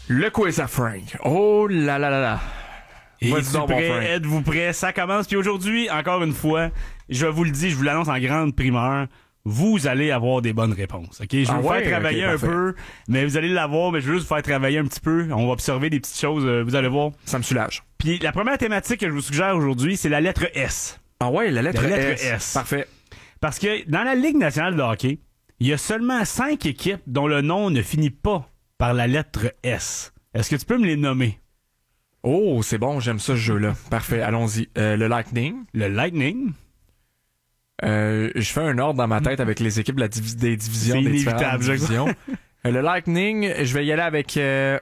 Le quiz à Frank. Oh là là là là. Êtes-vous prêts? Êtes-vous prêts? Ça commence. Puis aujourd'hui, encore une fois, je vous le dis, je vous l'annonce en grande primeur, vous allez avoir des bonnes réponses. Ok, je vais vous faire travailler un peu, mais vous allez l'avoir, mais je veux juste vous faire travailler un petit peu. On va observer des petites choses, vous allez voir. Ça me soulage. Puis la première thématique que je vous suggère aujourd'hui, c'est la lettre S. Ah ouais, la lettre S. Parfait. Parce que dans la Ligue nationale de hockey, il y a seulement 5 équipes dont le nom ne finit pas par la lettre S. Est-ce que tu peux me les nommer? Oh, c'est bon, j'aime ça ce jeu-là. Parfait, allons-y. Le Lightning. Le Lightning. Je fais un ordre dans ma tête avec les équipes des divisions. C'est des inévitable, divisions. Le Lightning, je vais y aller avec... Tu sais,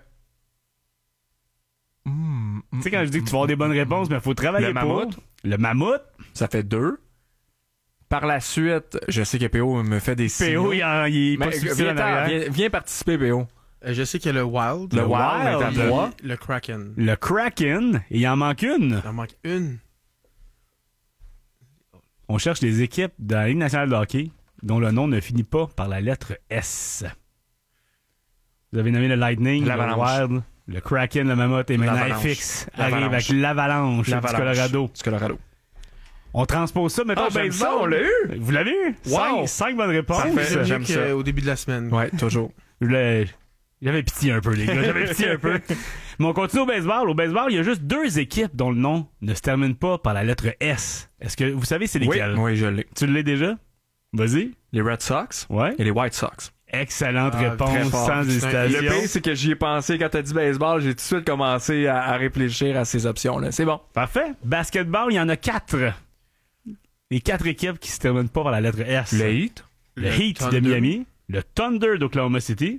quand je dis que tu vas avoir des bonnes réponses, mais il faut travailler le Mammouth. Le Mammouth. Ça fait 2. Par la suite, je sais que PO me fait des signaux. PO, il est pas suffisant en arrière. Viens participer, PO. Je sais qu'il y a le Wild. Le Wild est à 3. Le Kraken. Le Kraken. Et il en manque une. Il en manque une. On cherche des équipes de la Ligue nationale de hockey dont le nom ne finit pas par la lettre S. Vous avez nommé le Lightning, le Wild, le Kraken, le Mammouth et maintenant FX arrive avec l'Avalanche du Colorado. On transpose ça maintenant au baseball. On l'a eu. Vous l'avez eu? Wow. 5 bonnes réponses. Parfait. J'aime ça. Au début de la semaine. Ouais, toujours. J'avais pitié un peu, les gars. J'avais pitié un peu. Mais on continue au baseball. Au baseball, il y a juste 2 équipes dont le nom ne se termine pas par la lettre S. Est-ce que vous savez c'est lesquelles? Oui, je l'ai. Tu l'as déjà? Vas-y. Les Red Sox Ouais. et les White Sox. Excellente très réponse, fort. sans hésitation. Le pire, c'est que j'y ai pensé quand t'as dit baseball. J'ai tout de suite commencé à réfléchir à ces options-là. C'est bon. Parfait. Basketball, il y en a 4. Les 4 équipes qui se terminent pas par la lettre S. Le Heat. Le Heat de Miami. Le Thunder d'Oklahoma City.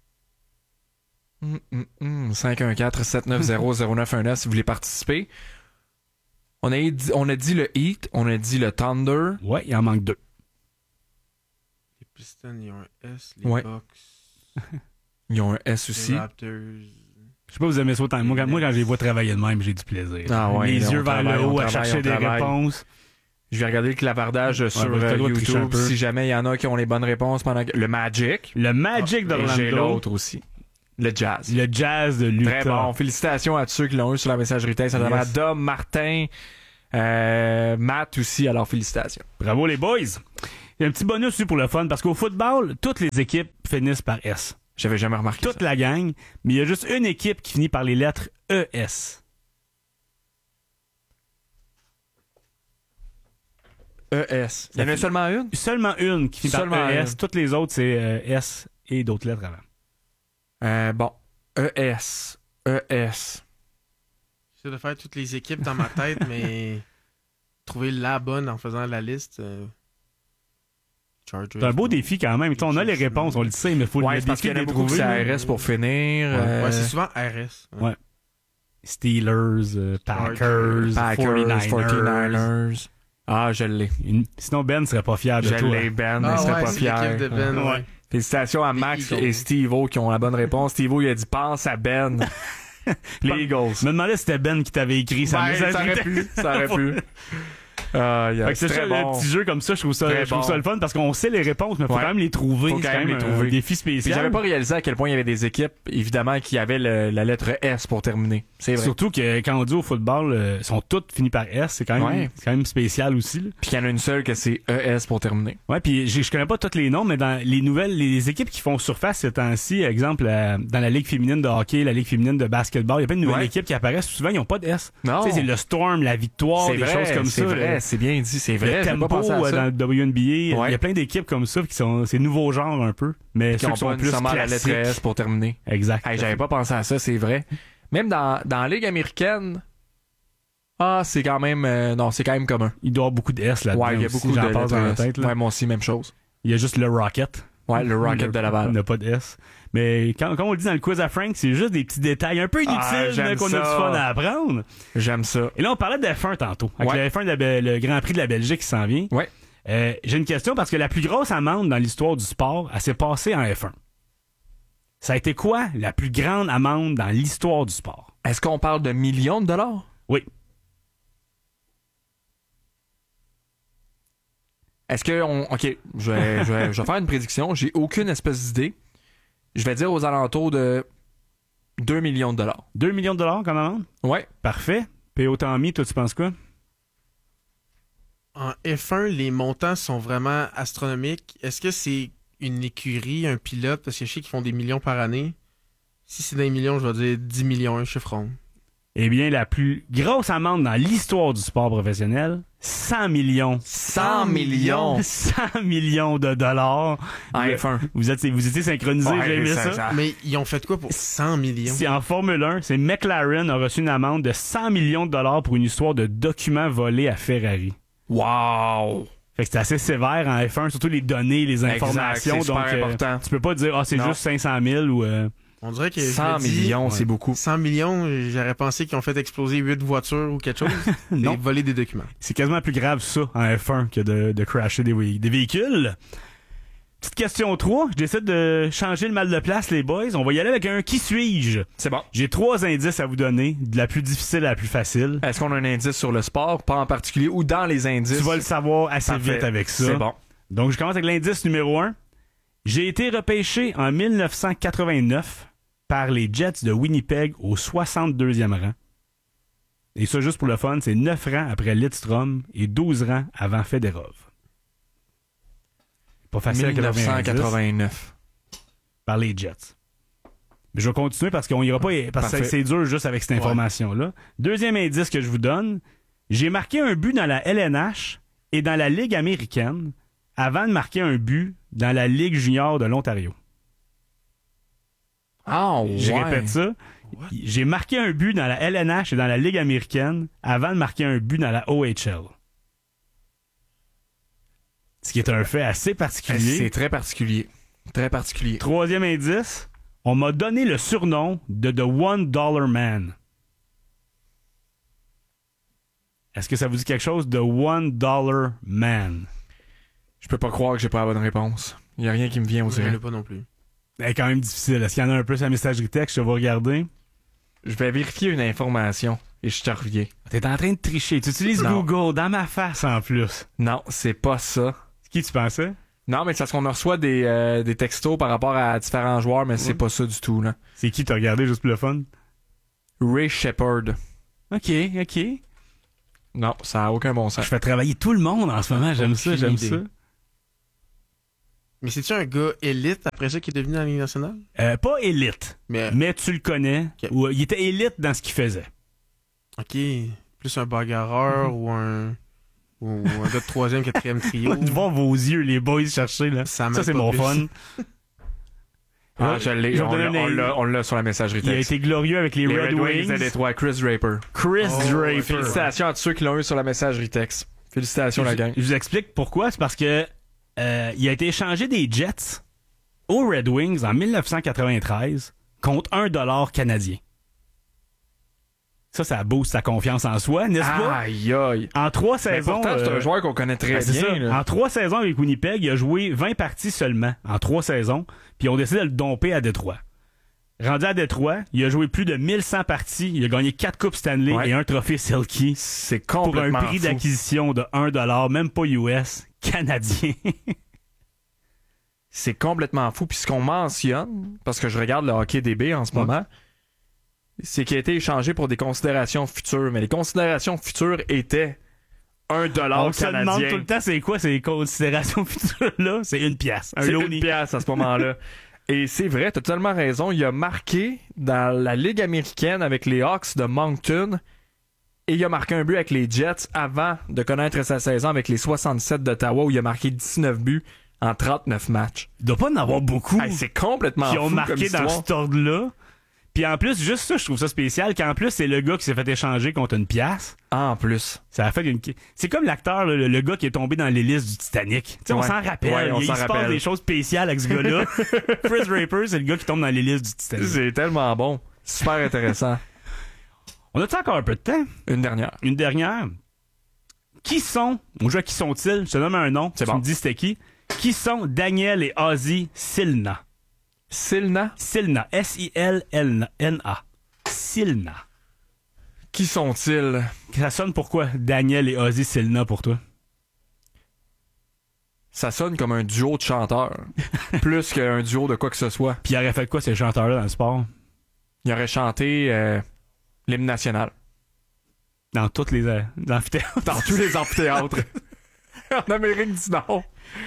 514-790-0919 si vous voulez participer. On a dit le Heat, on a dit le Thunder. Ouais, il en manque 2. Les Pistons, ils ont un S. Les Ouais. Bucks. Ils ont un S aussi. Les Raptors. Je sais pas, vous aimez ça autant. Moi, quand je les vois travailler de même, j'ai du plaisir. Ah ouais, les là, yeux vers le haut à chercher des travaille. réponses. Je vais regarder le clavardage sur t'as le droit de tricher un YouTube peu. si jamais il y en a qui ont les bonnes réponses pendant que... Le Magic. Le Magic Et d'Orlando. j'ai l'autre aussi. Le Jazz. Le Jazz de l'Utah. Très bon. Félicitations à tous ceux qui l'ont eu sur la messagerie texte. Ça Yes. Dom, Martin, Matt aussi. Alors, félicitations. Bravo les boys. Il y a un petit bonus aussi pour le fun parce qu'au football, toutes les équipes finissent par S. J'avais jamais remarqué Toute ça. la gang, mais il y a juste une équipe qui finit par les lettres ES. ES. Il y en a seulement une? Seulement une qui finit Seulement par ES. une. Toutes les autres, c'est S et d'autres lettres avant. Bon. ES. ES. J'essaie de faire toutes les équipes dans ma tête, mais trouver la bonne en faisant la liste. Chargers. C'est un beau défi quand même. On a les réponses, on le sait, mais il faut Ouais, le c'est parce défi qu'il y de en a les beaucoup qui trouver. c'est RS pour finir. Ouais, c'est souvent RS. Ouais. Steelers, Packers, Packers, 49ers. Ah, je l'ai. Sinon, Ben serait pas fier de Je toi. l'ai, Ben. Ah il serait ouais, pas c'est fier. l'équipe de Ben. Ouais. Ouais. Félicitations à Max Eagles. et Steve-O qui ont la bonne réponse. Steve-O, il a dit pense à Ben. Les Eagles. Je me demandais si c'était Ben qui t'avait écrit ça. Ben, ça aurait pu. Ça aurait pu. Fait que c'est très ça, bon. le petit jeu comme ça, je trouve ça le fun parce qu'on sait les réponses, mais faut Ouais. quand même les trouver. Faut C'est quand quand même même les un trouver. défi Puis spécial. j'avais pas réalisé à quel point il y avait des équipes, évidemment, qui avaient la lettre S pour terminer. C'est vrai. Surtout que quand on dit au football, sont toutes finies par S, c'est quand même spécial aussi. Là. Puis qu'il y en a une seule que c'est ES pour terminer. Ouais, puis je connais pas tous les noms, mais dans les équipes qui font surface ces temps-ci, exemple dans la ligue féminine de hockey, la ligue féminine de basketball, il y a plein de nouvelles équipes qui apparaissent. Souvent, ils ont pas de S. Non. Tu sais, c'est le Storm, la Victoire, C'est des vrai, choses comme c'est ça. vrai, là. c'est bien dit, c'est vrai. Le J'ai pas tempo pensé à ça. dans le WNBA, il Ouais. y a plein d'équipes comme ça qui sont c'est nouveau genre un peu, mais Qui ceux ont qui sont pas plus nécessairement la lettre classiques. S pour terminer. Exact. Hey, j'avais pas pensé à ça, c'est vrai. Même dans la Ligue américaine, c'est quand même non, c'est quand même commun. Il doit y avoir beaucoup de S là-dedans. Ouais, il y a aussi, beaucoup de j'en passe dans la lettres S. tête. Là. Ouais, moi aussi, même chose. Il y a juste le Rocket. Ouais, le Rocket de Il Laval. n'a pas de S. Mais quand on le dit dans le quiz à Frank, c'est juste des petits détails un peu inutiles j'aime mais qu'on a ça. du fun à apprendre. J'aime ça. Et là, on parlait de F1 tantôt. Avec Ouais. le F1 le Grand Prix de la Belgique qui s'en vient. Ouais. J'ai une question parce que la plus grosse amende dans l'histoire du sport, elle s'est passée en F1. Ça a été quoi la plus grande amende dans l'histoire du sport? Est-ce qu'on parle de millions de dollars? Oui. Est-ce que OK, je vais faire une prédiction. J'ai aucune espèce d'idée. Je vais dire aux alentours de 2 millions de dollars. 2 millions de dollars comme amende? Ouais. Parfait. P.O. Tommy, toi, tu penses quoi? En F1, les montants sont vraiment astronomiques. Est-ce que c'est une écurie, un pilote? Parce que je sais qu'ils font des millions par année. Si c'est des millions, je vais dire 10 millions, un chiffre rond. Eh bien, la plus grosse amende dans l'histoire du sport professionnel, 100 millions. 100 millions! 100 millions de dollars. En F1. Vous étiez synchronisés, Ouais, j'ai aimé ça. Mais ils ont fait quoi pour 100 millions? C'est en Formule 1, c'est McLaren a reçu une amende de 100 millions de dollars pour une histoire de documents volés à Ferrari. Wow! Fait que c'est assez sévère en F1, surtout les données, les informations. Exact, c'est donc, super important. Tu peux pas dire, c'est Non. juste 500 000 ou... On dirait que 100 millions, c'est beaucoup. 100 millions, j'aurais pensé qu'ils ont fait exploser 8 voitures ou quelque chose. Non. Et voler des documents. C'est quasiment plus grave ça en F1 que de crasher des véhicules. Petite question 3. Je décide de changer le mal de place, les boys. On va y aller avec un « Qui suis-je ». C'est bon. J'ai 3 indices à vous donner, de la plus difficile à la plus facile. Est-ce qu'on a un indice sur le sport, pas en particulier, ou dans les indices? Tu vas le savoir assez Parfait. vite avec ça. C'est bon. Donc, je commence avec l'indice numéro 1. J'ai été repêché en 1989 par les Jets de Winnipeg au 62e rang. Et ça, juste pour le fun, c'est 9 rangs après Lidstrom et 12 rangs avant Fedorov. Pas facile à 1989. par les Jets. Mais je vais continuer parce qu'on ira pas, parce que Parfait. c'est dur juste avec cette information-là. Deuxième indice que je vous donne, j'ai marqué un but dans la LNH et dans la Ligue américaine avant de marquer un but dans la Ligue junior de l'Ontario. Ah, ouais. Je répète ça. J'ai marqué un but dans la LNH et dans la Ligue américaine avant de marquer un but dans la OHL. Ce qui est un fait assez particulier. C'est très particulier. Très particulier. Troisième indice, on m'a donné le surnom de The $1 Man. Est-ce que ça vous dit quelque chose, The $1 Man? Je peux pas croire que j'ai pas la bonne réponse. Il y a rien qui me vient au Je ne direct. l'ai pas non plus. C'est quand même difficile. Est-ce qu'il y en a un peu sur la messagerie texte? Je vais regarder. Je vais vérifier une information et je te reviens. T'es en train de tricher. Tu utilises Non. Google dans ma face en plus. Non, c'est pas ça. Qui tu pensais? Non, mais c'est parce qu'on reçoit des textos par rapport à différents joueurs, mais c'est pas ça du tout, là. C'est qui t'as regardé juste pour le fun? Ray Shepard. OK. Non, ça a aucun bon Je sens. fais travailler tout le monde en ce moment. J'aime ça. Aucune idée. Mais c'est-tu un gars élite après ça qui est devenu dans la Ligue nationale? Pas élite, mais tu le connais. Ok. Ou, il était élite dans ce qu'il faisait. OK. Plus un bagarreur ou un gars de 3e, 4e trio. De voir vos yeux, les boys, chercher. Là. Ça Ça, m'aide c'est pas mon plus. fun. Ah, je l'ai. Je vais On vous donner on l'a sur la messagerie Il a texte. été glorieux avec les Red Wings. de Détroit, Chris Draper. Chris Oh, Draper. Félicitations à tous ceux qui l'ont eu sur la messagerie texte. Félicitations, la gang. Je vous explique pourquoi. C'est parce que il a été échangé des Jets aux Red Wings en 1993 contre $1 canadien. Ça booste sa confiance en soi, n'est-ce pas? Aïe, aïe. En 3 Mais saisons... pourtant, c'est un joueur qu'on connaît très c'est bien. ça. là. En 3 saisons avec Winnipeg, il a joué 20 parties seulement. En 3 saisons. Puis on décidé de le domper à Détroit. Rendu à Détroit, il a joué plus de 1100 parties. Il a gagné 4 Coupes Stanley Ouais. et un trophée Selkie C'est pour un complètement prix fou. d'acquisition de $1, même pas US, canadien. C'est complètement fou. Puis ce qu'on mentionne, parce que je regarde le hockey DB en ce moment, c'est qu'il a été échangé pour des considérations futures. Mais les considérations futures étaient $1 On se demande canadien. tout le temps c'est quoi ces considérations futures-là? C'est 1 pièce. Un C'est Loney. 1 pièce à ce moment-là. Et c'est vrai, t'as totalement raison. Il a marqué dans la Ligue américaine avec les Hawks de Moncton et il a marqué un but avec les Jets avant de connaître sa saison avec les 67 d'Ottawa où il a marqué 19 buts en 39 matchs. Il doit pas en avoir beaucoup Hey, c'est complètement qui ont fou marqué comme dans histoire. cet ordre-là. Puis en plus, juste ça, je trouve ça spécial, qu'en plus, c'est le gars qui s'est fait échanger contre une pièce. En plus. Ça a fait une... C'est comme l'acteur, là, le gars qui est tombé dans l'hélice du Titanic. Tu sais, on Ouais. s'en rappelle. Ouais, on il s'en se passe rappelle. des choses spéciales avec ce gars-là. Chris Draper, c'est le gars qui tombe dans l'hélice du Titanic. C'est tellement bon. Super intéressant. On a-tu encore un peu de temps? Une dernière. Une dernière. Qui sont... On joue à qui sont-ils? Je te donne un nom. C'est tu bon. me dis c'était qui? Qui sont Daniel et Ozzy Silna? Silna. Silna. S-I-L-N-A. Silna. Qui sont-ils? Ça sonne pourquoi Daniel et Ozzy Silna pour toi? Ça sonne comme un duo de chanteurs. Plus qu'un duo de quoi que ce soit. Puis il aurait fait quoi ces chanteurs-là dans le sport? il aurait chanté l'hymne national. Dans toutes les amphithéâtres. Dans tous les amphithéâtres. En Amérique du Nord.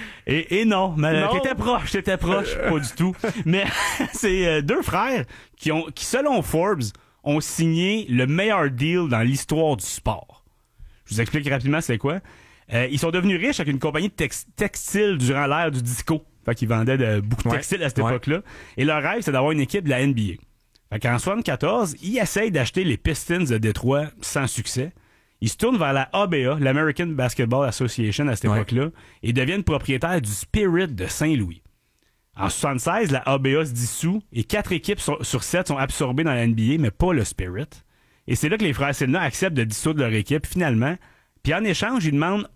Et non, mais t'étais proche, pas du tout. Mais c'est deux frères qui, selon Forbes, ont signé le meilleur deal dans l'histoire du sport. Je vous explique rapidement c'est quoi. Ils sont devenus riches avec une compagnie de textile durant l'ère du disco. Fait qu'ils vendaient beaucoup de textiles à cette époque-là. Et leur rêve, c'est d'avoir une équipe de la NBA. Fait qu'en 1974, ils essayent d'acheter les Pistons de Détroit sans succès. Ils se tournent vers la ABA, l'American Basketball Association à cette époque-là, et deviennent propriétaires du Spirit de Saint-Louis. En 1976, la ABA se dissout et 4 équipes sur 7 sont absorbées dans la NBA, mais pas le Spirit. Et c'est là que les frères Sedna acceptent de dissoudre leur équipe finalement. Puis en échange, ils demandent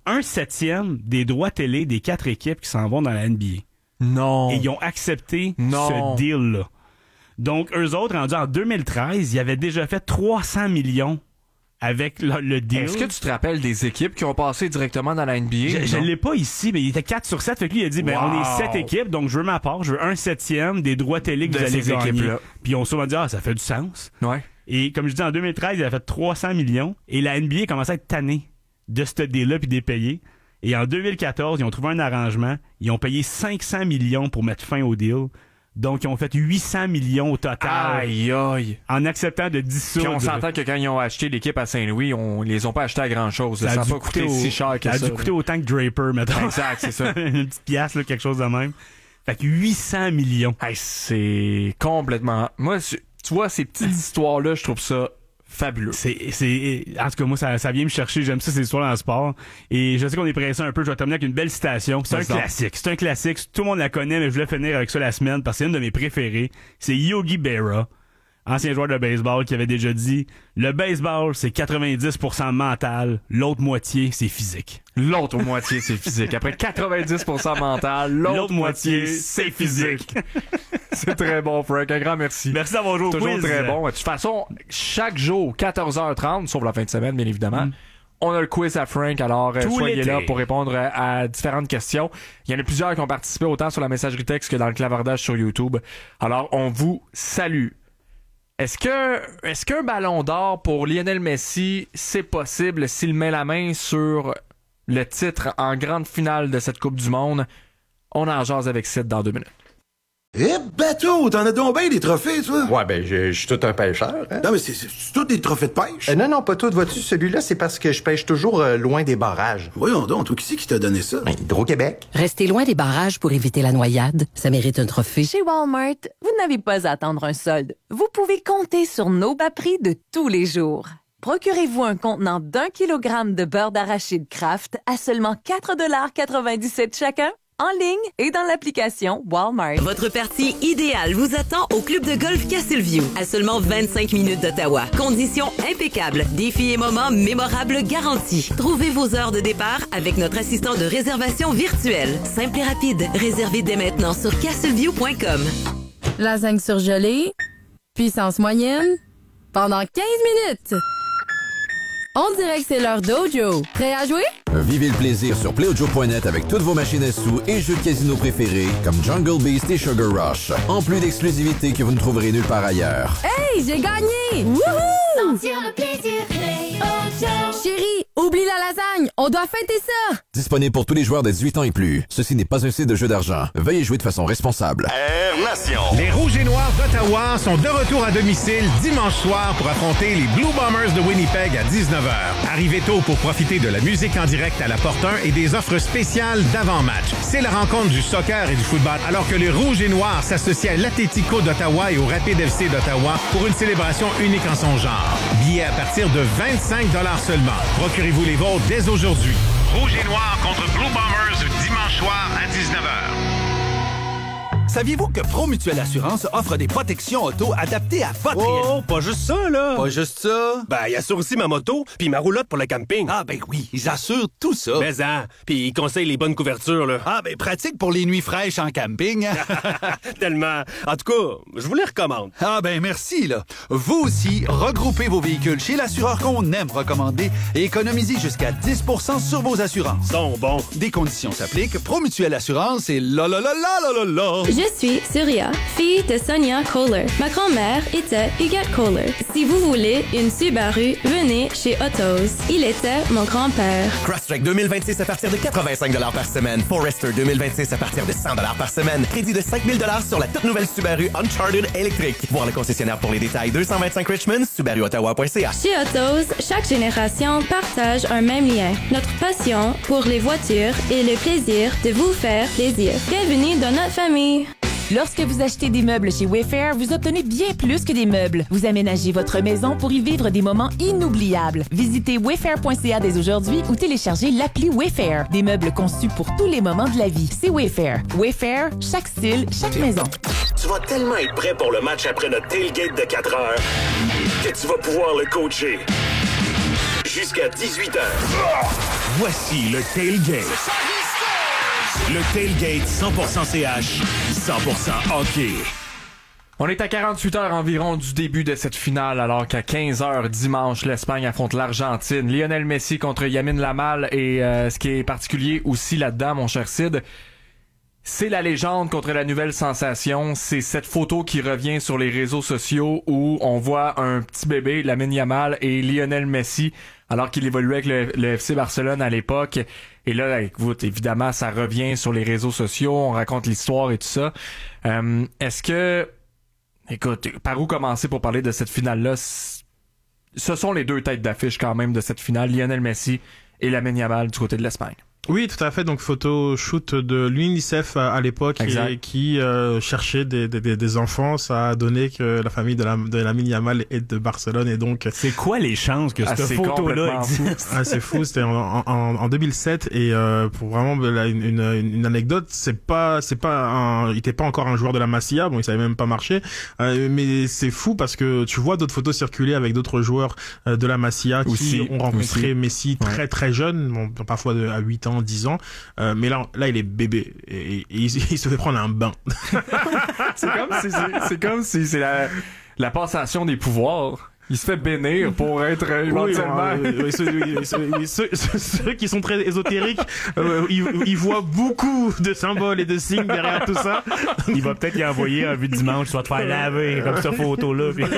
1/7 des droits télé des 4 équipes qui s'en vont dans la NBA. Non. Et ils ont accepté ce deal-là. Donc, eux autres, rendus en 2013, ils avaient déjà fait 300 millions avec le deal. Est-ce que tu te rappelles des équipes qui ont passé directement dans la NBA? Je l'ai pas ici, mais il était 4 sur 7. Fait que lui, il a dit, on est 7 équipes, donc je veux ma part. Je veux 1/7 des droits télé que vous allez gagner. Puis on se dit, ça fait du sens. Ouais. Et comme je dis, en 2013, il a fait 300 millions. Et la NBA commençait à être tannée de ce deal-là puis des payer. Et en 2014, ils ont trouvé un arrangement. Ils ont payé 500 millions pour mettre fin au deal. Donc, ils ont fait 800 millions au total. Aïe, aïe. En acceptant de dissoudre. Puis on s'entend que quand ils ont acheté l'équipe à Saint-Louis, ils les ont pas achetés à grand-chose. Ça n'a pas coûté si cher que ça. Ça a dû coûter autant que Draper, mettons. Exact, c'est ça. Une petite pièce, là, quelque chose de même. Fait que 800 millions. Hey, c'est complètement... Moi, tu vois, ces petites histoires-là, je trouve ça fabuleux. En tout cas, moi, ça vient me chercher. J'aime ça, ces histoires dans le sport. Et je sais qu'on est pressé un peu. Je vais terminer avec une belle citation. C'est un classique. Tout le monde la connaît, mais je voulais finir avec ça la semaine parce que c'est une de mes préférées. C'est Yogi Berra, ancien joueur de baseball, qui avait déjà dit « Le baseball, c'est 90% mental. L'autre moitié, c'est physique. » L'autre moitié, c'est physique. Après 90% mental, l'autre moitié, c'est physique. C'est très bon, Frank. Un grand merci. Merci d'avoir joué au Toujours quiz. Très bon. De toute façon, chaque jour, 14h30, sauf la fin de semaine, bien évidemment, on a le quiz à Frank. Alors, soyez là pour répondre à différentes questions. Il y en a plusieurs qui ont participé autant sur la messagerie texte que dans le clavardage sur YouTube. Alors, on vous salue. Est-ce qu'un ballon d'or pour Lionel Messi, c'est possible s'il met la main sur le titre en grande finale de cette Coupe du Monde? On en jase avec Sid dans 2 minutes. Eh, bateau, t'en as donc bien des trophées, toi? Ouais, ben, je suis tout un pêcheur, hein? Non, mais c'est tous des trophées de pêche? Non, pas tout. Vois-tu, celui-là, c'est parce que je pêche toujours loin des barrages. Voyons donc, toi, qui c'est qui t'a donné ça? Hydro-Québec. Restez loin des barrages pour éviter la noyade. Ça mérite un trophée. Chez Walmart, vous n'avez pas à attendre un solde. Vous pouvez compter sur nos bas prix de tous les jours. Procurez-vous un contenant d'1 kilogramme de beurre d'arachide Kraft à seulement 4,97 $ chacun. En ligne et dans l'application Walmart. Votre partie idéale vous attend au club de golf Castleview, à seulement 25 minutes d'Ottawa. Conditions impeccables, défis et moments mémorables garantis. Trouvez vos heures de départ avec notre assistant de réservation virtuelle. Simple et rapide. Réservez dès maintenant sur castleview.com. Lasagne surgelée, puissance moyenne, pendant 15 minutes. On dirait que c'est l'heure d'Ojo. Prêt à jouer? Vivez le plaisir sur PlayOjo.net avec toutes vos machines à sous et jeux de casino préférés comme Jungle Beast et Sugar Rush. En plus d'exclusivités que vous ne trouverez nulle part ailleurs. Hey, j'ai gagné! Wouhou! Sentir le plaisir, PlayOjo. Chérie, oublie la lasagne, on doit fêter ça! Disponible pour tous les joueurs de 18 ans et plus. Ceci n'est pas un site de jeu d'argent. Veuillez jouer de façon responsable. Air Nation. Les Rouges et Noirs d'Ottawa sont de retour à domicile dimanche soir pour affronter les Blue Bombers de Winnipeg à 19h. Arrivez tôt pour profiter de la musique en direct à la Porte 1 et des offres spéciales d'avant-match. C'est la rencontre du soccer et du football, alors que les Rouges et Noirs s'associent à l'Atlético d'Ottawa et au Rapid FC d'Ottawa pour une célébration unique en son genre. Billets à partir de 25$ seulement. Procurez-vous les vôtres dès aujourd'hui. Rouge et Noir contre Blue Bombers dimanche soir à 19h. Saviez-vous que ProMutuelle Assurance offre des protections auto adaptées à votre réalité? Oh, pas juste ça, là! Pas juste ça? Ben, ils assurent aussi ma moto puis ma roulotte pour le camping. Ah, ben oui, ils assurent tout ça. Mais puis ils conseillent les bonnes couvertures, là. Ah, ben pratique pour les nuits fraîches en camping. Tellement. En tout cas, je vous les recommande. Ah, ben merci, là. Vous aussi, regroupez vos véhicules chez l'assureur qu'on aime recommander et économisez jusqu'à 10% sur vos assurances. Sont bons. Des conditions s'appliquent. ProMutuelle Assurance et la. Je suis Surya, fille de Sonia Kohler. Ma grand-mère était Huguette Kohler. Si vous voulez une Subaru, venez chez Autos. Il était mon grand-père. Crosstrek 2026 à partir de 85 $ par semaine. Forester 2026 à partir de 100 $ par semaine. Crédit de 5 000 $ sur la toute nouvelle Subaru Uncharted électrique. Voir le concessionnaire pour les détails. 225 Richmond, SubaruOttawa.ca. Chez Autos, chaque génération partage un même lien. Notre passion pour les voitures et le plaisir de vous faire plaisir. Bienvenue dans notre famille. Lorsque vous achetez des meubles chez Wayfair, vous obtenez bien plus que des meubles. Vous aménagez votre maison pour y vivre des moments inoubliables. Visitez wayfair.ca dès aujourd'hui ou téléchargez l'appli Wayfair. Des meubles conçus pour tous les moments de la vie. C'est Wayfair. Wayfair, chaque style, chaque maison. Tu vas tellement être prêt pour le match après notre tailgate de 4 heures que tu vas pouvoir le coacher jusqu'à 18h. Voici le tailgate. Le tailgate 100% CH, 100% hockey. On est à 48 heures environ du début de cette finale, alors qu'à 15 heures dimanche, l'Espagne affronte l'Argentine. Lionel Messi contre Lamine Yamal et ce qui est particulier aussi là-dedans, mon cher Sid, c'est la légende contre la nouvelle sensation. C'est cette photo qui revient sur les réseaux sociaux où on voit un petit bébé, Lamine Yamal, et Lionel Messi, alors qu'il évoluait avec le FC Barcelone à l'époque. Et là, écoute, évidemment, ça revient sur les réseaux sociaux, on raconte l'histoire et tout ça. Est-ce que... Écoute, par où commencer pour parler de cette finale-là? Ce sont les deux têtes d'affiche quand même de cette finale, Lionel Messi et Lamine Yamal du côté de l'Espagne. Oui, tout à fait. Donc, photo shoot de l'UNICEF à l'époque qui cherchait des enfants. Ça a donné que la famille de Lamine Yamal est de Barcelone et donc... C'est quoi les chances que cette photo-là existe? C'est fou. C'était en 2007 et pour vraiment une anecdote, il était pas encore un joueur de la Masia. Bon, il savait même pas marcher. Mais c'est fou parce que tu vois d'autres photos circuler avec d'autres joueurs de la Masia qui ont rencontré Messi très très jeune, bon, parfois à 8 ans, 10 ans, mais là il est bébé et il se fait prendre un bain. c'est comme si c'est la passation des pouvoirs. Il se fait bénir pour être éventuellement... Ceux qui sont très ésotériques, ils voient beaucoup de symboles et de signes derrière tout ça. Il va peut-être y envoyer un but dimanche, soit te faire laver comme cette photo-là. Puis...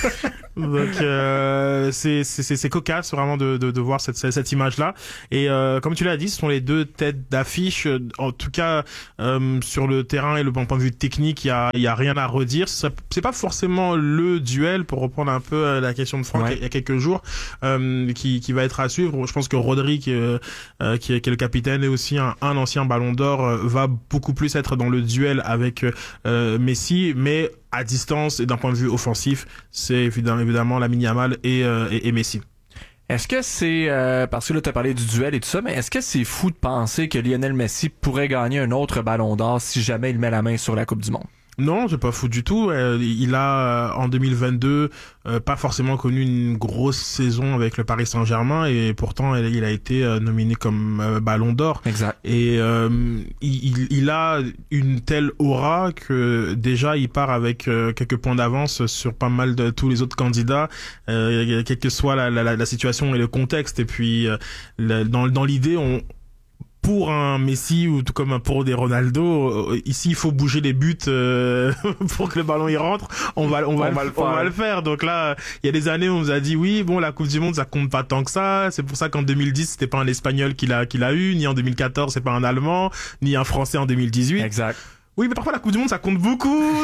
Donc c'est cocasse vraiment de voir cette image-là. Et comme tu l'as dit, ce sont les deux têtes d'affiche. En tout cas, sur le terrain et le point de vue technique, il y a rien à redire. C'est pas forcément le duel, pour reprendre un peu la question de Franck il y a quelques jours, qui va être à suivre. Je pense que Rodri qui est le capitaine et aussi un ancien Ballon d'Or va beaucoup plus être dans le duel avec Messi, mais à distance et d'un point de vue offensif, c'est évidemment Lamine Yamal et Messi. Est-ce que c'est, parce que là tu as parlé du duel et tout ça, mais est-ce que c'est fou de penser que Lionel Messi pourrait gagner un autre Ballon d'Or si jamais il met la main sur la Coupe du Monde? Non, c'est pas fou du tout. Il a en 2022 pas forcément connu une grosse saison avec le Paris Saint-Germain et pourtant il a été nominé comme Ballon d'Or. Exact. Et il a une telle aura que déjà il part avec quelques points d'avance sur pas mal de tous les autres candidats, quelle que soit la situation et le contexte. Et puis dans l'idée, pour un Messi ou tout comme pour des Ronaldo, ici il faut bouger les buts pour que le ballon y rentre. On va le faire. Donc là, il y a des années où on nous a dit oui, bon, la Coupe du Monde ça compte pas tant que ça. C'est pour ça qu'en 2010 c'était pas un Espagnol qui l'a eu, ni en 2014 c'est pas un Allemand, ni un Français en 2018. Exact. Oui, mais parfois la Coupe du Monde ça compte beaucoup.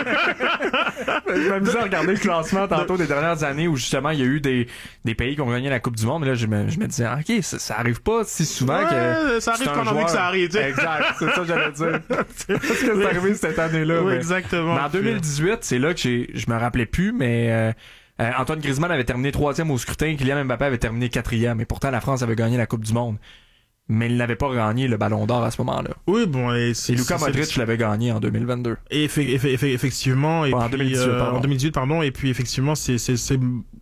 Je m'amusais à regarder le classement tantôt des dernières années où justement il y a eu des pays qui ont gagné la Coupe du Monde, mais là je me disais ok, ça arrive pas si souvent que ça arrive quand on a envie que ça arrive. Exact, c'est ça que j'allais dire. Parce que c'est arrivé cette année-là. Oui, mais... exactement. Mais en 2018, c'est là que je me rappelais plus, mais Antoine Griezmann avait terminé 3e au scrutin, Kylian Mbappé avait terminé 4e, et pourtant la France avait gagné la Coupe du Monde. Mais il n'avait pas gagné le Ballon d'Or à ce moment-là. Oui, bon, et Luka Modric l'avait gagné en 2022. Et effectivement, et en 2018, pardon. Et puis effectivement, c'est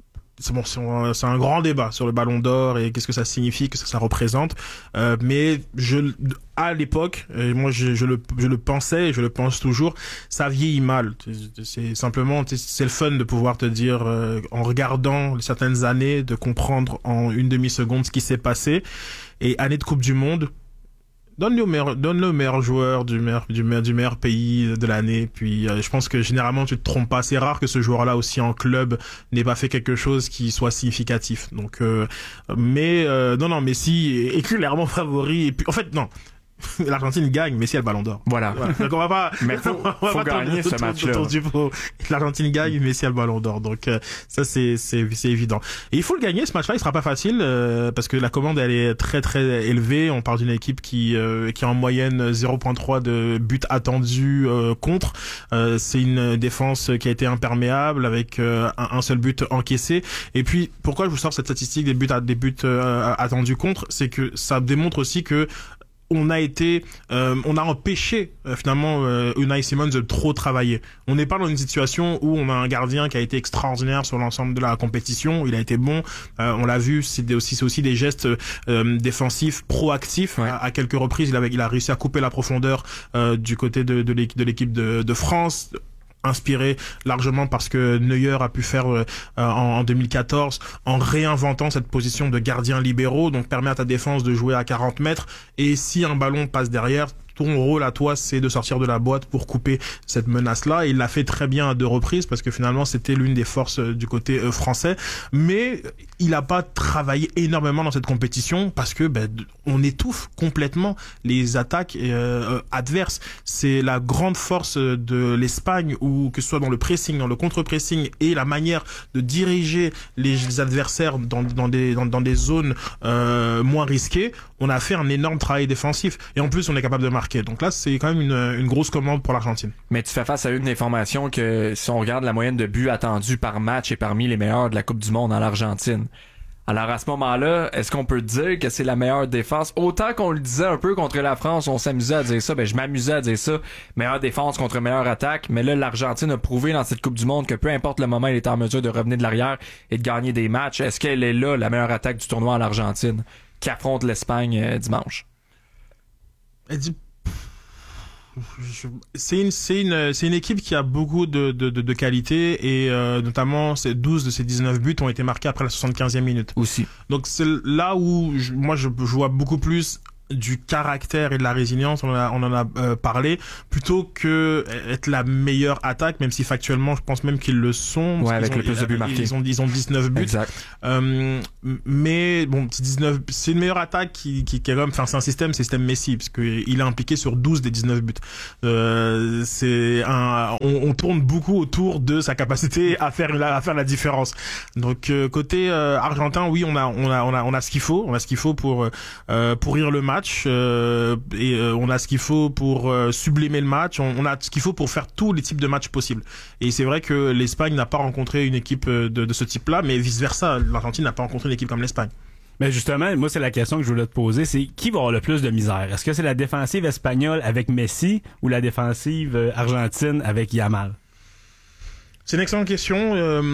un grand débat sur le Ballon d'Or et qu'est-ce que ça signifie, qu'est-ce que ça représente. Mais à l'époque, moi je le pensais et je le pense toujours, ça vieillit mal. C'est simplement, c'est le fun de pouvoir te dire en regardant certaines années, de comprendre en une demi-seconde ce qui s'est passé. Et année de Coupe du Monde, donne-le au meilleur joueur du meilleur pays de l'année. Puis je pense que généralement tu te trompes pas. C'est rare que ce joueur-là aussi en club n'ait pas fait quelque chose qui soit significatif. Donc, non, Messi est clairement favori. Et puis en fait non. L'Argentine gagne, Messi a le Ballon d'Or. Voilà. Donc on va pas. Mais faut gagner ce match-là. L'Argentine gagne, Messi a le Ballon d'Or. Donc ça c'est évident. Et il faut le gagner ce match-là. Il sera pas facile parce que la commande elle est très très élevée. On parle d'une équipe qui a en moyenne 0.3 de buts attendus contre. C'est une défense qui a été imperméable avec un seul but encaissé. Et puis pourquoi je vous sors cette statistique des buts attendus contre, c'est que ça démontre aussi que on a empêché finalement Unai Simon de trop travailler. On n'est pas dans une situation où on a un gardien qui a été extraordinaire sur l'ensemble de la compétition. Il a été bon. On l'a vu. C'est aussi des gestes défensifs proactifs. Ouais. À quelques reprises, il a réussi à couper la profondeur du côté de l'équipe de France. Inspiré largement parce que Neuer a pu faire en 2014 en réinventant cette position de gardien libéraux, donc permet à ta défense de jouer à 40 mètres et si un ballon passe derrière, ton rôle à toi c'est de sortir de la boîte pour couper cette menace-là et il l'a fait très bien à 2 reprises parce que finalement c'était l'une des forces du côté français, mais il a pas travaillé énormément dans cette compétition parce que on étouffe complètement les attaques adverses. C'est la grande force de l'Espagne où que ce soit dans le pressing, dans le contre-pressing et la manière de diriger les adversaires dans des zones moins risquées, on a fait un énorme travail défensif et en plus on est capable de marquer. Donc là, c'est quand même une grosse commande pour l'Argentine. Mais tu fais face à une information que si on regarde la moyenne de buts attendus par match est parmi les meilleurs de la Coupe du Monde en l'Argentine. Alors à ce moment-là, est-ce qu'on peut dire que c'est la meilleure défense? Autant qu'on le disait un peu contre la France, on s'amusait à dire ça, je m'amusais à dire ça, meilleure défense contre meilleure attaque, mais là l'Argentine a prouvé dans cette Coupe du Monde que peu importe le moment, elle est en mesure de revenir de l'arrière et de gagner des matchs. Est-ce qu'elle est là, la meilleure attaque du tournoi en l'Argentine, qui affronte l'Espagne dimanche? C'est une équipe qui a beaucoup de qualité et notamment 12 de ses 19 buts ont été marqués après la 75e minute. Aussi. Donc c'est là où je vois beaucoup plus du caractère et de la résilience, on en a parlé, plutôt que être la meilleure attaque, même si factuellement je pense même qu'ils le sont. Ouais, avec le plus de buts marqués. Ils ont 19 buts. Exact. Mais bon, 19, c'est une meilleure attaque qui est comme, c'est un système Messi, parce que il est impliqué sur 12 des 19 buts. On tourne beaucoup autour de sa capacité à faire la différence. Donc côté argentin, oui, on a ce qu'il faut, pour rire le match. On a ce qu'il faut pour sublimer le match, on a ce qu'il faut pour faire tous les types de matchs possibles. Et c'est vrai que l'Espagne n'a pas rencontré une équipe de ce type-là, mais vice-versa, l'Argentine n'a pas rencontré une équipe comme l'Espagne. Mais justement, moi c'est la question que je voulais te poser, c'est qui va avoir le plus de misère? Est-ce que c'est la défensive espagnole avec Messi ou la défensive argentine avec Yamal? C'est une excellente question.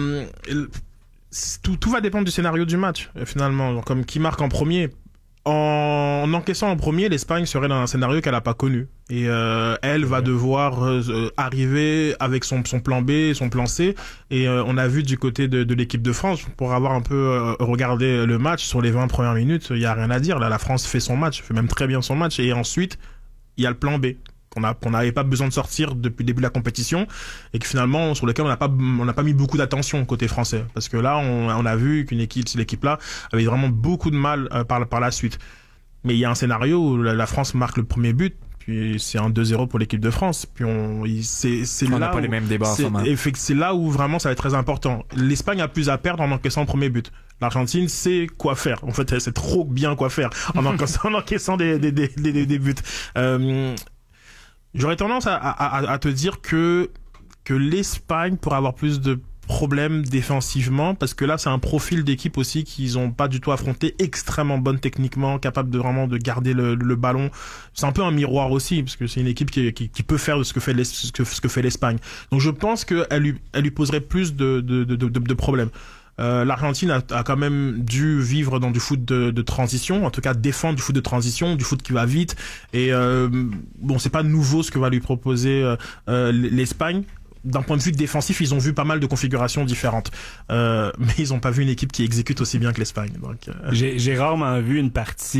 Tout va dépendre du scénario du match, finalement. Comme qui marque en premier. En encaissant en premier, l'Espagne serait dans un scénario qu'elle n'a pas connu. Et elle va devoir arriver avec son plan B, son plan C. Et on a vu du côté de l'équipe de France, pour avoir un peu regardé le match, sur les 20 premières minutes, il n'y a rien à dire. Là, la France fait son match, fait même très bien son match. Et ensuite, il y a le plan B. qu'on n'avait pas besoin de sortir depuis le début de la compétition et que finalement sur lequel on n'a pas mis beaucoup d'attention côté français, parce que là on a vu qu'une l'équipe-là avait vraiment beaucoup de mal par la suite. Mais il y a un scénario où la France marque le premier but, puis c'est un 2-0 pour l'équipe de France. Puis on n'a pas les mêmes débats en ce moment. C'est là où vraiment ça va être très important. L'Espagne a plus à perdre en encaissant le premier but. L'Argentine sait quoi faire. En fait, elle sait trop bien quoi faire en encaissant des buts. J'aurais tendance à te dire que l'Espagne pourrait avoir plus de problème défensivement, parce que là c'est un profil d'équipe aussi qu'ils ont pas du tout affronté, extrêmement bonne techniquement, capable de vraiment de garder le ballon. C'est un peu un miroir aussi, parce que c'est une équipe qui peut faire ce que fait l'Espagne. Donc je pense que elle lui poserait plus de problèmes. L'Argentine a quand même dû vivre dans du foot de transition, en tout cas défendre du foot de transition, du foot qui va vite, et bon, c'est pas nouveau ce que va lui proposer l'Espagne. D'un point de vue défensif, ils ont vu pas mal de configurations différentes, mais ils ont pas vu une équipe qui exécute aussi bien que l'Espagne. Donc, J'ai rarement vu une partie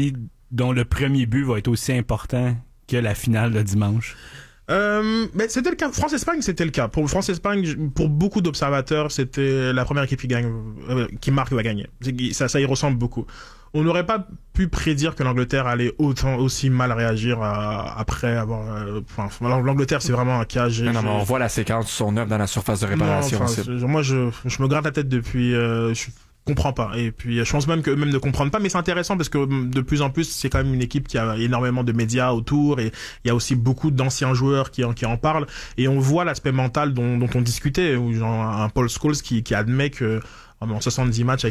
dont le premier but va être aussi important que la finale de dimanche? Mais c'était le cas. France-Espagne, c'était le cas. Pour France-Espagne, pour beaucoup d'observateurs, c'était la première équipe qui gagne, qui marque va gagner. Ça y ressemble beaucoup. On n'aurait pas pu prédire que l'Angleterre allait aussi mal réagir après avoir. L'Angleterre, c'est vraiment un cas. Non, mais on voit la séquence sur son œuvre dans la surface de réparation. Moi, je me gratte la tête depuis. Je comprends pas. Et puis, je pense même que eux-mêmes ne comprennent pas, mais c'est intéressant parce que de plus en plus, c'est quand même une équipe qui a énormément de médias autour et il y a aussi beaucoup d'anciens joueurs qui en parlent et on voit l'aspect mental dont on discutait, ou genre un Paul Scholes qui admet que en 66 matchs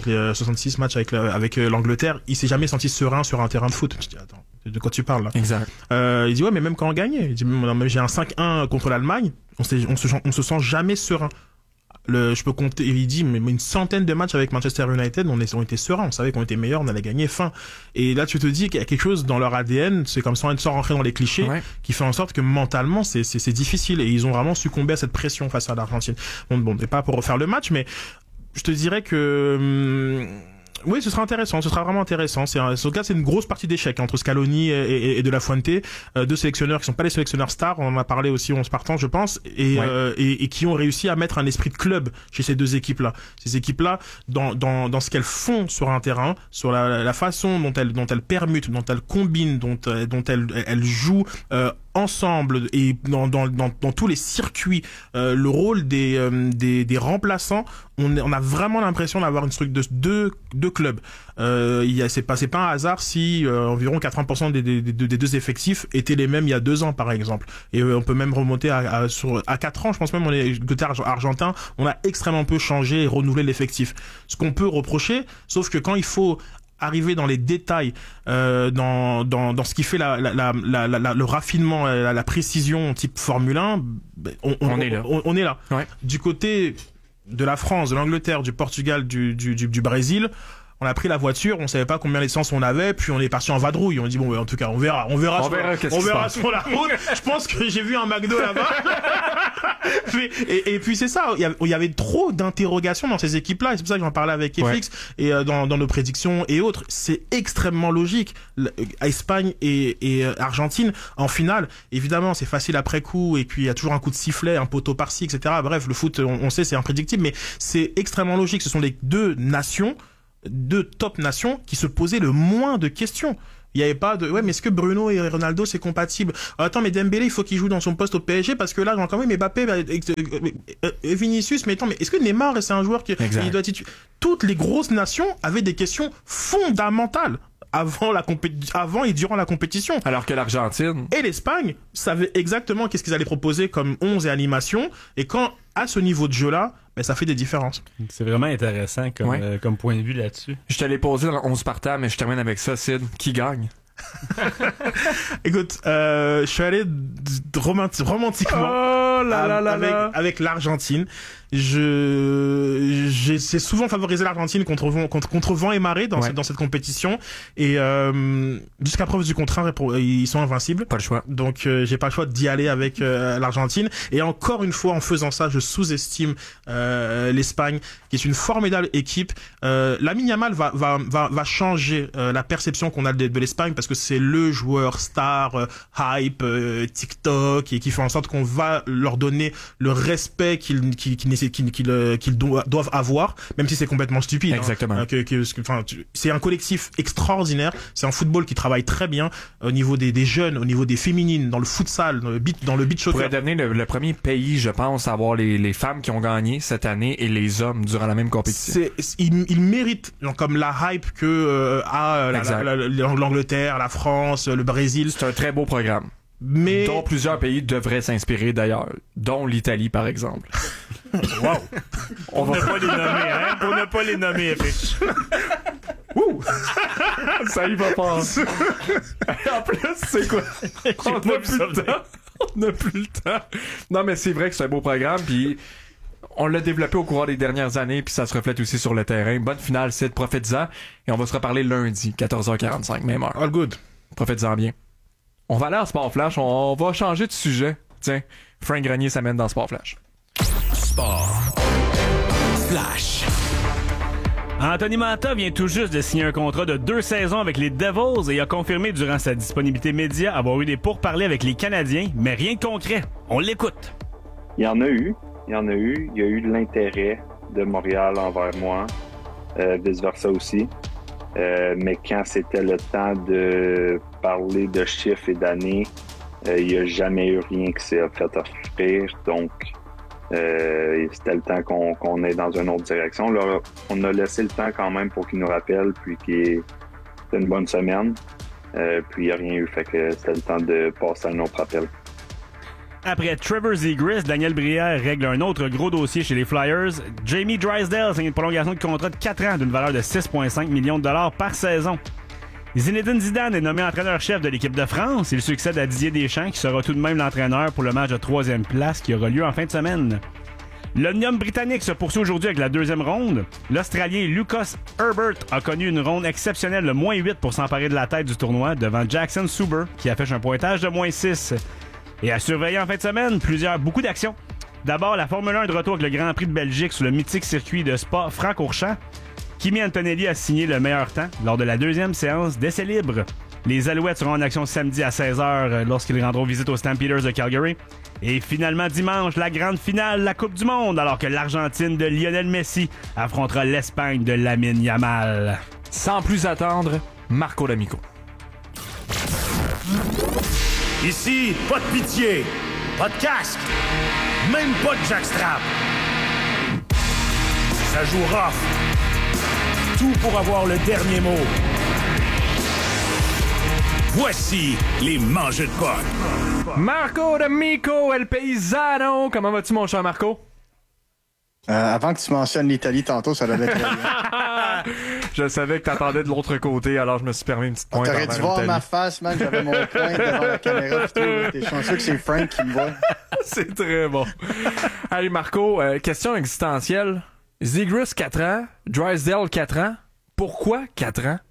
avec l'Angleterre, il s'est jamais senti serein sur un terrain de foot. Je dis, attends, de quoi tu parles là? Exact. Il dit, ouais, mais même quand on gagnait, il dit, j'ai un 5-1 contre l'Allemagne, on se sent jamais serein. Je peux compter, il dit, mais une centaine de matchs avec Manchester United, on était sereins, on savait qu'on était meilleurs, on allait gagner fin. Et là, tu te dis qu'il y a quelque chose dans leur ADN, c'est comme ça, sans rentrer dans les clichés, qui fait en sorte que mentalement, c'est difficile. Et ils ont vraiment succombé à cette pression face à l'Argentine. Bon, c'est pas pour refaire le match, mais je te dirais que oui, ce sera intéressant, ce sera vraiment intéressant. C'est une grosse partie d'échec entre Scaloni et De La Fuente, deux sélectionneurs qui sont pas les sélectionneurs stars. On en a parlé aussi 11 partants, je pense, et qui ont réussi à mettre un esprit de club chez ces deux équipes-là. Ces équipes-là, dans ce qu'elles font sur un terrain, sur la façon dont elles permutent, dont elles combinent, dont elles jouent ensemble et dans tous les circuits, le rôle des remplaçants, on a vraiment l'impression d'avoir une structure de deux clubs. C'est pas un hasard si environ 80% des deux effectifs étaient les mêmes il y a 2 ans par exemple. Et on peut même remonter à 4 ans, je pense même côté argentin, on a extrêmement peu changé et renouvelé l'effectif. Ce qu'on peut reprocher, sauf que quand il faut arriver dans les détails, dans ce qui fait le raffinement, la précision type Formule 1, on est là. Ouais. Du côté de la France, de l'Angleterre, du Portugal, du Brésil, on a pris la voiture, on savait pas combien d'essence on avait, puis on est parti en vadrouille. On dit bon, en tout cas, on verra sur la route. Je pense que j'ai vu un McDo là-bas. et puis c'est ça. Il y avait trop d'interrogations dans ces équipes-là. Et c'est pour ça que j'en parlais avec FX et dans nos prédictions et autres. C'est extrêmement logique. Espagne et Argentine en finale. Évidemment, c'est facile après coup. Et puis il y a toujours un coup de sifflet, un poteau par-ci, etc. Bref, le foot, on sait, c'est imprédictible, mais c'est extrêmement logique. Ce sont les deux top nations qui se posaient le moins de questions. Il y avait pas de mais est-ce que Bruno et Ronaldo c'est compatible? Attends, mais Dembélé il faut qu'il joue dans son poste au PSG parce que là quand même Mbappé et Vinicius, mais attends, mais est-ce que Neymar c'est un joueur qui il doit titulaire? Toutes les grosses nations avaient des questions fondamentales avant et durant la compétition. Alors que l'Argentine et l'Espagne savaient exactement qu'est-ce qu'ils allaient proposer comme 11 et animation, et quand à ce niveau de jeu-là, ça fait des différences. C'est vraiment intéressant comme point de vue là-dessus. Je t'allais poser dans 11 partants, mais je termine avec ça, Sid. Qui gagne? Écoute, je suis allé romantiquement avec l'Argentine. J'ai souvent favorisé l'Argentine contre vent et marée dans cette compétition, et jusqu'à preuve du contraire, ils sont invincibles. Pas le choix. Donc j'ai pas le choix d'y aller avec l'Argentine, et encore une fois en faisant ça, je sous-estime l'Espagne, qui est une formidable équipe. Lamine Yamal va changer la perception qu'on a de l'Espagne, parce que c'est le joueur star, hype, TikTok, et qui fait en sorte qu'on va leur donner le respect qu'ils doivent avoir, même si c'est complètement stupide. Exactement. C'est un collectif extraordinaire. C'est un football qui travaille très bien au niveau des jeunes, au niveau des féminines, dans le futsal, dans le beach soccer. Pourrait devenir le premier pays, je pense, à avoir les femmes qui ont gagné cette année et les hommes durant la même compétition. Ils méritent, comme la hype que l'Angleterre, la France, le Brésil. C'est un très beau programme. Mais dont plusieurs pays devraient s'inspirer d'ailleurs, dont l'Italie par exemple. Wow. On va pas les nommer, hein? Pour ne pas les nommer, FX. Ça y va pas. En plus, c'est quoi? On n'a plus le temps. Non, mais c'est vrai que c'est un beau programme, puis on l'a développé au cours des dernières années, puis ça se reflète aussi sur le terrain. Bonne finale, c'est profite-en, et on va se reparler lundi, 14h45, même heure. All good. Profite-en bien. On va aller en Sport Flash, on va changer de sujet. Tiens, Frank Grenier s'amène dans Sport Flash. Sport Flash. Anthony Mantha vient tout juste de signer un contrat de 2 saisons avec les Devils et a confirmé durant sa disponibilité média avoir eu des pourparlers avec les Canadiens, mais rien de concret. On l'écoute. Il y en a eu. Il y a eu de l'intérêt de Montréal envers moi, vice-versa aussi. Mais quand c'était le temps de parler de chiffres et d'années, il n'y a jamais eu rien qui s'est fait offrir. Donc, c'était le temps qu'on est dans une autre direction. Là, on a laissé le temps quand même pour qu'il nous rappelle, puis c'était une bonne semaine. Puis il n'y a rien eu, fait que c'était le temps de passer à un autre appel. Après Trevor Zegras, Daniel Brière règle un autre gros dossier chez les Flyers. Jamie Drysdale signe une prolongation de contrat de 4 ans d'une valeur de 6,5 millions de dollars par saison. Zinedine Zidane est nommé entraîneur-chef de l'équipe de France. Il succède à Didier Deschamps, qui sera tout de même l'entraîneur pour le match de 3e place qui aura lieu en fin de semaine. L'Omnium britannique se poursuit aujourd'hui avec la 2e ronde. L'Australien Lucas Herbert a connu une ronde exceptionnelle de -8 pour s'emparer de la tête du tournoi devant Jackson Suber, qui affiche un pointage de -6. Et à surveiller en fin de semaine, beaucoup d'actions. D'abord, la Formule 1 de retour avec le Grand Prix de Belgique sur le mythique circuit de Spa-Francorchamps. Kimi Antonelli a signé le meilleur temps lors de la 2e séance d'essai libre. Les Alouettes seront en action samedi à 16h lorsqu'ils rendront visite aux Stampeders de Calgary. Et finalement dimanche, la grande finale de la Coupe du Monde, alors que l'Argentine de Lionel Messi affrontera l'Espagne de Lamine Yamal. Sans plus attendre, Marco D'Amico. Ici, pas de pitié, pas de casque, même pas de jackstrap. Ça joue rough. Tout pour avoir le dernier mot. Voici les mangeux de potes. Marco D'Amico, El Paisano. Comment vas-tu, mon cher Marco? Avant que tu mentionnes l'Italie tantôt, ça devait être très bien. Je savais que t'attendais de l'autre côté, alors je me suis permis une petite pointe. T'aurais dû voir ma face, man. J'avais mon poing devant la caméra. T'es chanceux que c'est Frank qui me voit. C'est très bon. Allez, Marco, question existentielle. Zegras, 4 ans. Drysdale, 4 ans. Pourquoi 4 ans?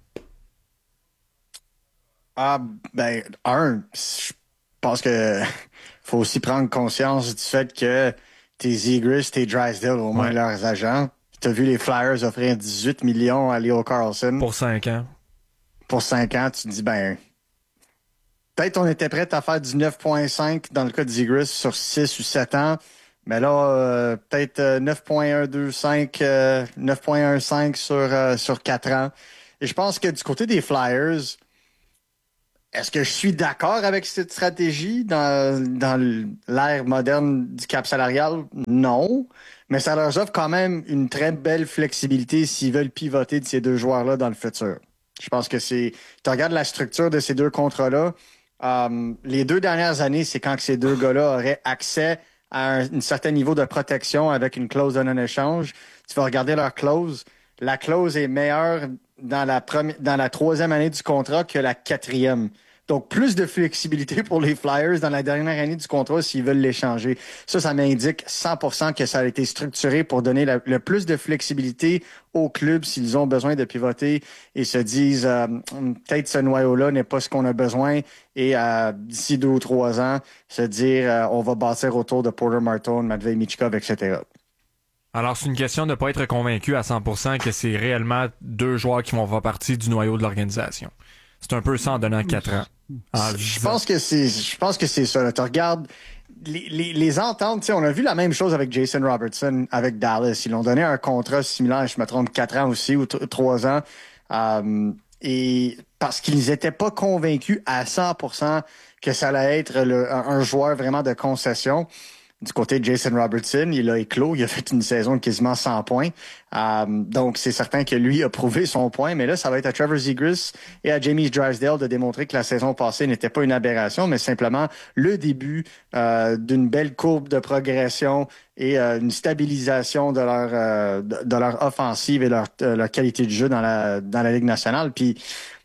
Je pense que faut aussi prendre conscience du fait que tes Zegras, tes Drysdale, au moins leurs agents. T'as vu les Flyers offrir 18 millions à Leo Carlsson. Pour 5 ans. Pour 5 ans, tu te dis, peut-être on était prêt à faire du 9,5 dans le cas de Zegras sur 6 ou 7 ans. Mais là, peut-être 9,125, 9,15 sur 4 ans. Et je pense que du côté des Flyers, est-ce que je suis d'accord avec cette stratégie dans l'ère moderne du cap salarial? Non. Mais ça leur offre quand même une très belle flexibilité s'ils veulent pivoter de ces deux joueurs-là dans le futur. Je pense que tu regardes la structure de ces deux contrats-là, les 2 dernières années, c'est quand que ces deux gars-là auraient accès à un certain niveau de protection avec une clause de non-échange. Tu vas regarder leur clause. La clause est meilleure dans la 3e année du contrat que la 4e. Donc, plus de flexibilité pour les Flyers dans la dernière année du contrat s'ils veulent l'échanger. Ça m'indique 100% que ça a été structuré pour donner le plus de flexibilité aux clubs s'ils ont besoin de pivoter et se disent peut-être ce noyau-là n'est pas ce qu'on a besoin et d'ici 2 ou 3 ans, se dire on va bâtir autour de Porter Martone, Matvei Michkov, etc. Alors, c'est une question de ne pas être convaincu à 100% que c'est réellement 2 joueurs qui vont faire partie du noyau de l'organisation. C'est un peu ça en donnant 4 ans. Je pense que c'est ça. Tu regardes les ententes. On a vu la même chose avec Jason Robertson, avec Dallas. Ils l'ont donné un contrat similaire, je me trompe, 4 ans aussi ou 3 ans. Et parce qu'ils n'étaient pas convaincus à 100% que ça allait être un joueur vraiment de concession. Du côté de Jason Robertson, il a éclos, il a fait une saison de quasiment 100 points. Donc, c'est certain que lui a prouvé son point, mais là, ça va être à Trevor Zegras et à Jamie Drysdale de démontrer que la saison passée n'était pas une aberration, mais simplement le début d'une belle courbe de progression et une stabilisation de leur offensive et leur qualité de jeu dans la Ligue nationale. Puis,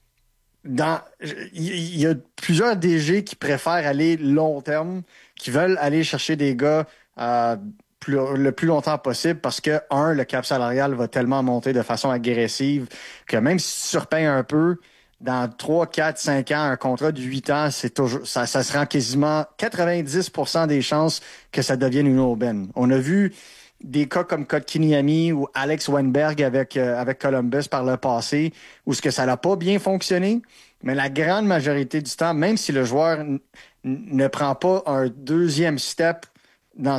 il y a plusieurs DG qui préfèrent aller long terme, qui veulent aller chercher des gars le plus longtemps possible parce que, le cap salarial va tellement monter de façon agressive que même si tu surpayes un peu, dans 3, 4, 5 ans, un contrat de 8 ans, c'est toujours, ça se rend quasiment 90% des chances que ça devienne une aubaine. On a vu des cas comme Kotkaniemi ou Alex Wennberg avec Columbus par le passé, où ce que ça n'a pas bien fonctionné, mais la grande majorité du temps, même si le joueur ne prend pas un deuxième step dans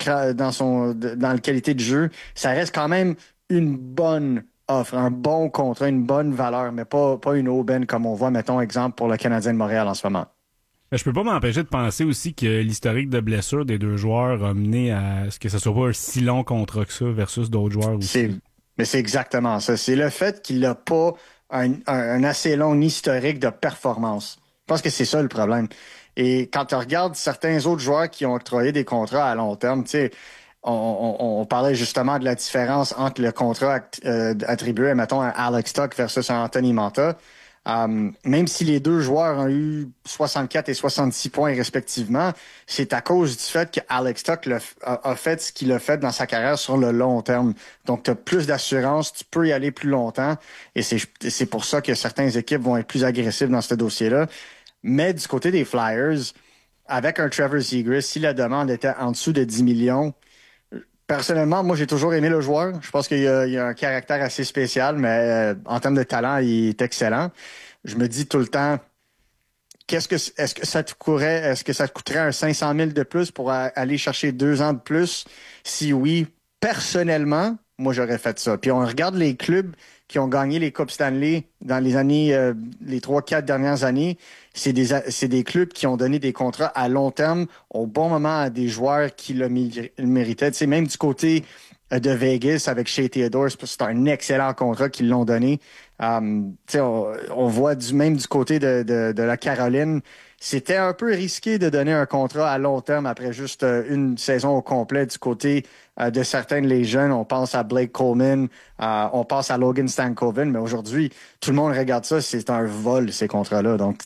la qualité de jeu, ça reste quand même une bonne offre, un bon contrat, une bonne valeur, mais pas une aubaine comme on voit, mettons, exemple, pour le Canadien de Montréal en ce moment. Je peux pas m'empêcher de penser aussi que l'historique de blessure des deux joueurs a mené à ce que ce soit pas un si long contrat que ça versus d'autres joueurs aussi. Mais c'est exactement ça. C'est le fait qu'il n'a pas un assez long historique de performance. Je pense que c'est ça le problème. Et quand tu regardes certains autres joueurs qui ont octroyé des contrats à long terme, tu sais, on parlait justement de la différence entre le contrat attribué, mettons, à Alex Tuch versus à Anthony Mantha. Même si les deux joueurs ont eu 64 et 66 points respectivement, c'est à cause du fait que Alex Tuch a fait ce qu'il a fait dans sa carrière sur le long terme. Donc, tu as plus d'assurance, tu peux y aller plus longtemps, et c'est pour ça que certaines équipes vont être plus agressives dans ce dossier-là. Mais du côté des Flyers, avec un Trevor Zegras, si la demande était en dessous de 10 millions, personnellement, moi, j'ai toujours aimé le joueur. Je pense qu'il y a un caractère assez spécial, mais en termes de talent, il est excellent. Je me dis tout le temps, est-ce que ça te coûterait un 500 000 de plus pour aller chercher 2 ans de plus? Si oui, personnellement, moi, j'aurais fait ça. Puis on regarde les clubs qui ont gagné les Coupes Stanley dans les années, les 3-4 dernières années. C'est des clubs qui ont donné des contrats à long terme au bon moment à des joueurs qui le méritaient. Tu sais, même du côté de Vegas avec Shea Theodore, c'est un excellent contrat qu'ils l'ont donné. Tu sais, on voit même du côté de la Caroline, c'était un peu risqué de donner un contrat à long terme après juste une saison au complet du côté de certains des jeunes. On pense à Blake Coleman, on pense à Logan Stankoven, mais aujourd'hui, tout le monde regarde ça, c'est un vol, ces contrats-là. Donc,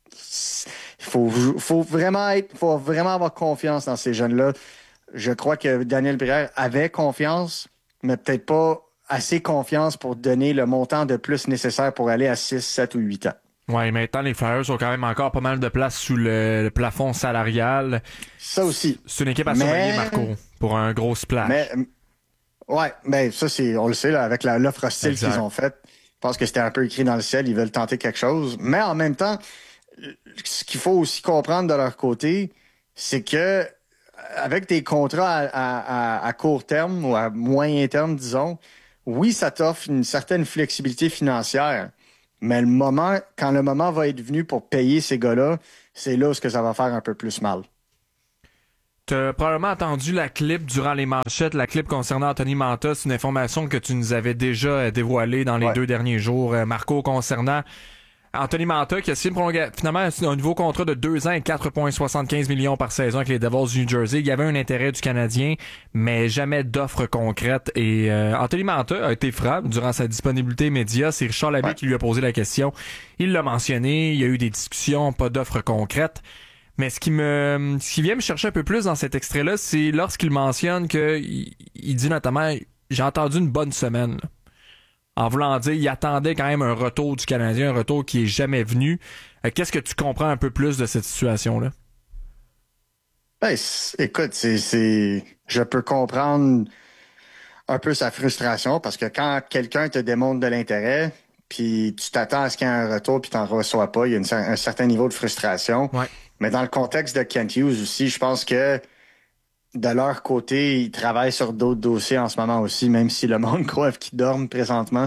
il faut vraiment avoir confiance dans ces jeunes-là. Je crois que Daniel Brière avait confiance, mais peut-être pas assez confiance pour donner le montant de plus nécessaire pour aller à 6, 7 ou 8 ans. Ouais, maintenant, les Flyers ont quand même encore pas mal de place sous le plafond salarial. Ça aussi. C'est une équipe à surveiller, Marco, pour un gros splash. Mais ça, on le sait, là, avec l'offre hostile qu'ils ont faite. Je pense que c'était un peu écrit dans le ciel. Ils veulent tenter quelque chose. Mais en même temps, ce qu'il faut aussi comprendre de leur côté, c'est que avec des contrats à court terme ou à moyen terme, disons, oui, ça t'offre une certaine flexibilité financière. Mais quand le moment va être venu pour payer ces gars-là, c'est là où ça va faire un peu plus mal. Tu as probablement entendu la clip durant les manchettes, la clip concernant Anthony Mantha. C'est une information que tu nous avais déjà dévoilée dans les 2 derniers jours, Marco, concernant Anthony Mantha qui a signé finalement un nouveau contrat de 2 ans et 4,75 millions par saison avec les Devils du New Jersey. Il y avait un intérêt du Canadien, mais jamais d'offre concrète. Et Anthony Mantha a été franc durant sa disponibilité média. C'est Richard Labbé qui lui a posé la question. Il l'a mentionné, il y a eu des discussions, pas d'offre concrète. Mais ce qui vient me chercher un peu plus dans cet extrait-là, c'est lorsqu'il mentionne il dit notamment « J'ai entendu une bonne semaine ». En voulant dire, il attendait quand même un retour du Canadien, un retour qui est jamais venu. Qu'est-ce que tu comprends un peu plus de cette situation-là? Ben, écoute, je peux comprendre un peu sa frustration parce que quand quelqu'un te démontre de l'intérêt, puis tu t'attends à ce qu'il y ait un retour, puis tu n'en reçois pas, il y a un certain niveau de frustration. Ouais. Mais dans le contexte de Kent Hughes aussi, je pense que de leur côté, ils travaillent sur d'autres dossiers en ce moment aussi, même si le monde croit qu'ils dorment présentement.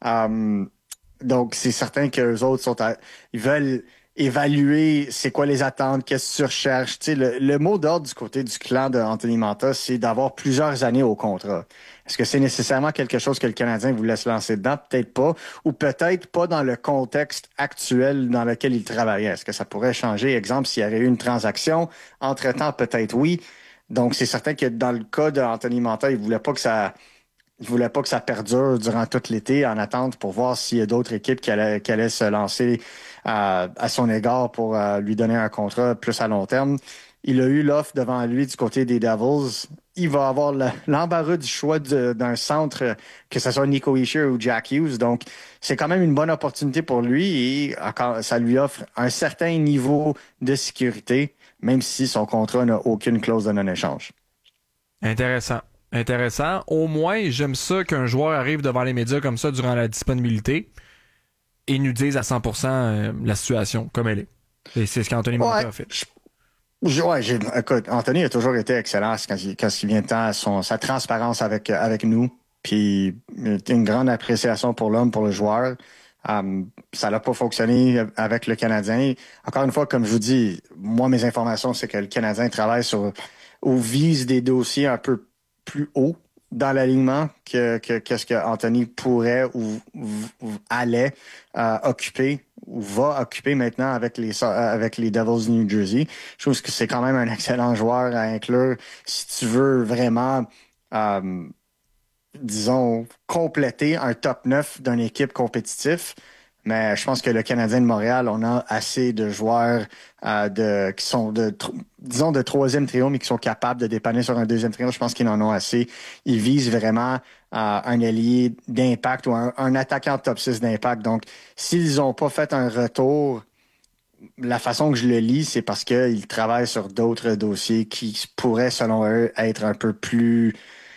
Donc, c'est certain qu'eux autres ils veulent évaluer c'est quoi les attentes, qu'est-ce que tu recherches. Tu sais, le mot d'ordre du côté du clan de Anthony Mantha, c'est d'avoir plusieurs années au contrat. Est-ce que c'est nécessairement quelque chose que le Canadien voulait se lancer dedans? Peut-être pas. Ou peut-être pas dans le contexte actuel dans lequel il travaillait. Est-ce que ça pourrait changer? Exemple, s'il y avait eu une transaction, entre-temps, peut-être oui. Donc, c'est certain que dans le cas d'Anthony Mantha, il voulait pas que ça perdure durant tout l'été en attente pour voir s'il y a d'autres équipes qui allaient se lancer à son égard pour lui donner un contrat plus à long terme. Il a eu l'offre devant lui du côté des Devils. Il va avoir l'embarras du choix d'un centre, que ce soit Nico Hischier ou Jack Hughes. Donc, c'est quand même une bonne opportunité pour lui et encore, ça lui offre un certain niveau de sécurité, même si son contrat n'a aucune clause de non-échange. Intéressant. intéressant. Au moins, j'aime ça qu'un joueur arrive devant les médias comme ça durant la disponibilité et nous dise à 100% la situation comme elle est. Et c'est ce qu'Anthony Manta a fait. Écoute, Anthony a toujours été excellent quand il vient de temps à sa transparence avec nous. Puis une grande appréciation pour l'homme, pour le joueur. Ça n'a pas fonctionné avec le Canadien. Encore une fois, comme je vous dis, moi, mes informations, c'est que le Canadien travaille ou vise des dossiers un peu plus haut dans l'alignement que ce que Anthony pourrait ou allait occuper ou va occuper maintenant avec les Devils de New Jersey. Je trouve que c'est quand même un excellent joueur à inclure si tu veux vraiment disons, compléter un top 9 d'une équipe compétitive. Mais je pense que le Canadien de Montréal, on a assez de joueurs qui sont de troisième trio, mais qui sont capables de dépanner sur un deuxième trio. Je pense qu'ils en ont assez. Ils visent vraiment un allié d'impact ou un attaquant top 6 d'impact. Donc, s'ils n'ont pas fait un retour, la façon que je le lis, c'est parce qu'ils travaillent sur d'autres dossiers qui pourraient, selon eux, être un peu plus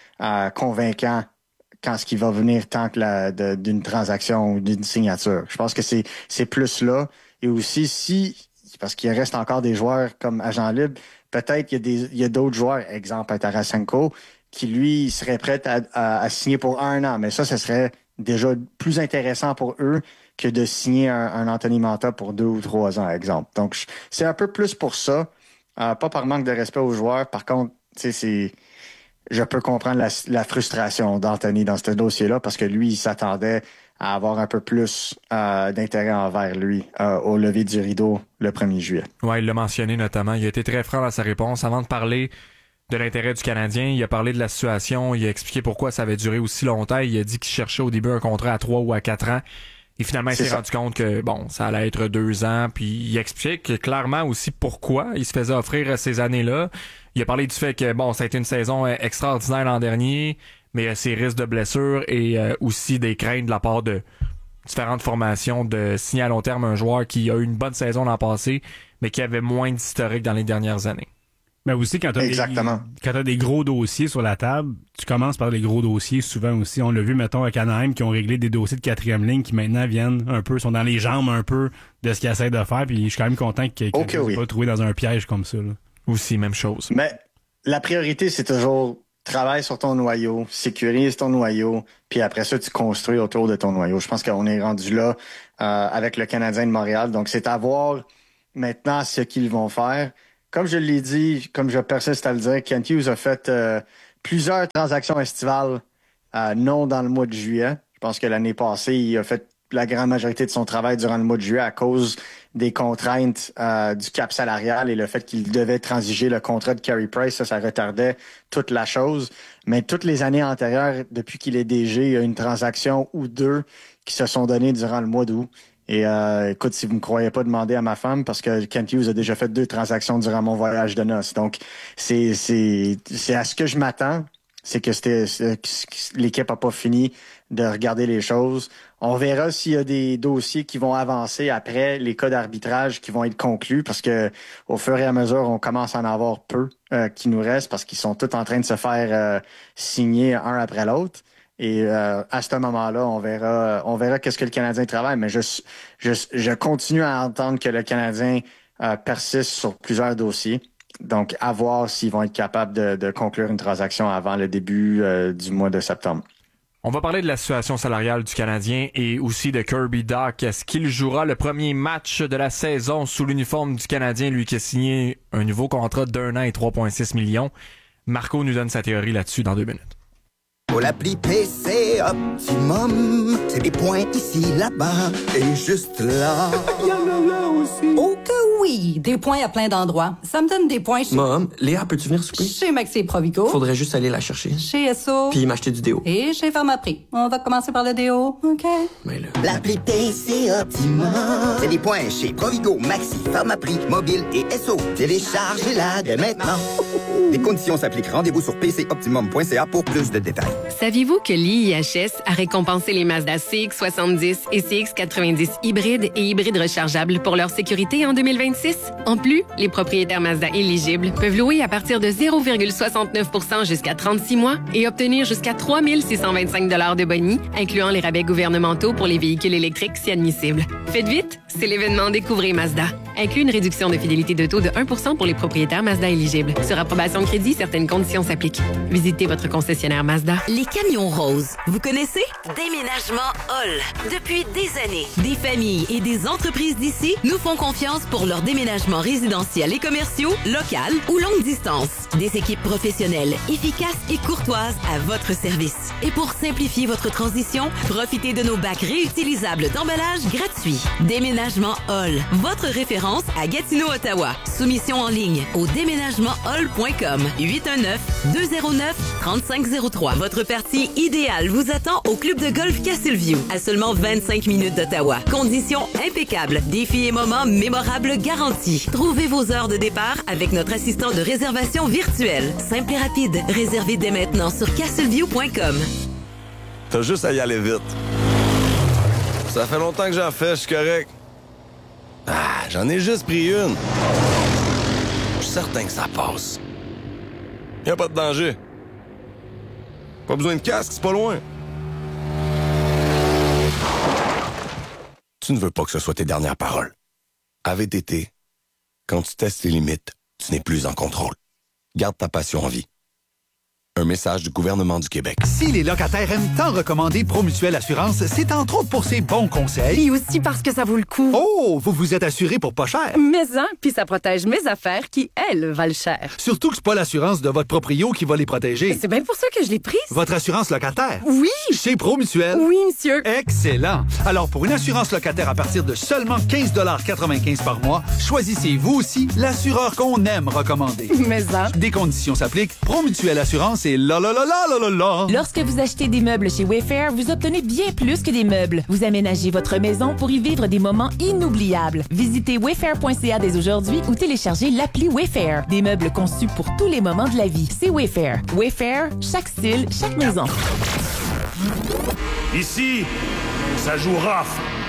convaincant quand ce qui va venir tant que d'une transaction ou d'une signature. Je pense que c'est plus là. Et aussi, parce qu'il reste encore des joueurs comme agent libre, peut-être qu'il y a d'autres joueurs, exemple Tarasenko, qui lui serait prêt à signer pour 1 an. Mais ça serait déjà plus intéressant pour eux que de signer un Anthony Manta pour 2 ou 3 ans, exemple. Donc, c'est un peu plus pour ça. Pas par manque de respect aux joueurs. Par contre, tu sais, je peux comprendre la frustration d'Anthony dans ce dossier-là parce que lui, il s'attendait à avoir un peu plus d'intérêt envers lui au lever du rideau le 1er juillet. Oui, il l'a mentionné notamment. Il a été très franc dans sa réponse. Avant de parler de l'intérêt du Canadien, il a parlé de la situation, il a expliqué pourquoi ça avait duré aussi longtemps. Il a dit qu'il cherchait au début un contrat à 3 ou à 4 ans. Et finalement, il s'est rendu compte que ça allait être 2 ans. Puis il explique clairement aussi pourquoi il se faisait offrir ces années-là. Il a parlé du fait que ça a été une saison extraordinaire l'an dernier, mais il y a ses risques de blessures et aussi des craintes de la part de différentes formations de signer à long terme un joueur qui a eu une bonne saison l'an passé, mais qui avait moins d'historique dans les dernières années. Mais aussi, quand t'as des gros dossiers sur la table, tu commences par les gros dossiers souvent aussi. On l'a vu, mettons, à Anaheim, qui ont réglé des dossiers de 4e ligne qui maintenant sont dans les jambes un peu de ce qu'ils essaient de faire. Puis je suis quand même content qu'ils ne soient pas trouvés dans un piège comme ça. Là. Aussi, même chose. Mais la priorité, c'est toujours travaille sur ton noyau, sécurise ton noyau, puis après ça, tu construis autour de ton noyau. Je pense qu'on est rendu là avec le Canadien de Montréal. Donc, c'est à voir maintenant ce qu'ils vont faire. Comme je l'ai dit, comme je persiste à le dire, Kent Hughes a fait plusieurs transactions estivales non dans le mois de juillet. Je pense que l'année passée, il a fait la grande majorité de son travail durant le mois de juillet à cause des contraintes du cap salarial et le fait qu'il devait transiger le contrat de Carey Price. Ça retardait toute la chose. Mais toutes les années antérieures, depuis qu'il est DG, il y a une transaction ou 2 qui se sont données durant le mois d'août. Et écoute, si vous me croyez pas, demandez à ma femme parce que Kent Hughes a déjà fait 2 transactions durant mon voyage de noces. Donc, c'est à ce que je m'attends. C'est que l'équipe a pas fini de regarder les choses. On verra s'il y a des dossiers qui vont avancer après les cas d'arbitrage qui vont être conclus parce que au fur et à mesure, on commence à en avoir peu qui nous restent parce qu'ils sont tous en train de se faire signer un après l'autre. Et à ce moment-là, on verra qu'est-ce que le Canadien travaille. Mais je continue à entendre que le Canadien persiste sur plusieurs dossiers. Donc, à voir s'ils vont être capables de conclure une transaction avant le début du mois de septembre. On va parler de la situation salariale du Canadien et aussi de Kirby Dach. Est-ce qu'il jouera le premier match de la saison sous l'uniforme du Canadien, lui qui a signé un nouveau contrat d'1 an et 3,6 millions? Marco nous donne sa théorie là-dessus dans 2 minutes. Pour l'appli PC Optimum, c'est des points ici, là-bas et juste là. Il y en a là aussi. Oh que oui, des points à plein d'endroits. Ça me donne des points chez... Mom, Léa, peux-tu venir souper? Chez Maxi Provigo. Faudrait juste aller la chercher. Chez Esso. Puis m'acheter du déo. Et chez Pharmaprix. On va commencer par le déo, OK? Mais là... L'appli PC Optimum, c'est des points chez Provigo, Maxi, Pharmaprix, Mobile et Esso. Téléchargez-la dès maintenant. Les conditions s'appliquent. Rendez-vous sur pcoptimum.ca pour plus de détails. Saviez-vous que l'IIHS a récompensé les Mazda CX-70 et CX-90 hybrides et hybrides rechargeables pour leur sécurité en 2023? 2026. En plus, les propriétaires Mazda éligibles peuvent louer à partir de 0,69% jusqu'à 36 mois et obtenir jusqu'à 3 625 $ de boni, incluant les rabais gouvernementaux pour les véhicules électriques si admissibles. Faites vite, c'est l'événement Découvrez Mazda. Inclut une réduction de fidélité de taux de 1% pour les propriétaires Mazda éligibles. Sur approbation de crédit, certaines conditions s'appliquent. Visitez votre concessionnaire Mazda. Les camions roses, vous connaissez? Déménagement Hall. Depuis des années, des familles et des entreprises d'ici nous font confiance pour leurs déménagements résidentiels et commerciaux, local ou longue distance. Des équipes professionnelles, efficaces et courtoises à votre service. Et pour simplifier votre transition, profitez de nos bacs réutilisables d'emballage gratuits. Déménagement Hall, votre référence à Gatineau, Ottawa. Soumission en ligne au déménagementhall.com 819-209-3503. Votre partie idéale vous attend au club de golf Castleview, à seulement 25 minutes d'Ottawa. Conditions impeccables, défis et moments mémorables garantis. Trouvez vos heures de départ avec notre assistant de réservation virtuel. Simple et rapide. Réservez dès maintenant sur castleview.com. T'as juste à y aller vite. Ça fait longtemps que j'en fais, je suis correct. Ah, j'en ai juste pris une. Je suis certain que ça passe. Y a pas de danger. Pas besoin de casque, c'est pas loin. Tu ne veux pas que ce soit tes dernières paroles. À VTT, quand tu testes tes limites, tu n'es plus en contrôle. Garde ta passion en vie. Un message du gouvernement du Québec. Si les locataires aiment tant recommander Promutuelle Assurance, c'est entre autres pour ses bons conseils. Et aussi parce que ça vaut le coup. Oh, vous vous êtes assuré pour pas cher. Mais puis ça protège mes affaires qui, elles, valent cher. Surtout que c'est pas l'assurance de votre proprio qui va les protéger. C'est bien pour ça que je l'ai prise. Votre assurance locataire? Oui. Chez Promutuelle? Oui, monsieur. Excellent. Alors, pour une assurance locataire à partir de seulement 15,95 $ par mois, choisissez vous aussi l'assureur qu'on aime recommander. Mais Des conditions s'appliquent. Promutuelle Assurance et la. Lorsque vous achetez des meubles chez Wayfair, vous obtenez bien plus que des meubles. Vous aménagez votre maison pour y vivre des moments inoubliables. Visitez wayfair.ca dès aujourd'hui ou téléchargez l'appli Wayfair. Des meubles conçus pour tous les moments de la vie. C'est Wayfair. Wayfair, chaque style, chaque maison. Ici, ça joue rough.